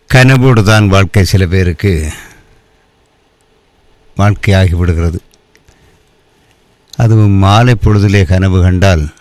கனவோடு தான் வாழ்க்கை சில பேருக்கு வாழ்க்கையாகிவிடுகிறது. அதுவும் மாலை பொழுதிலே கனவு கண்டால்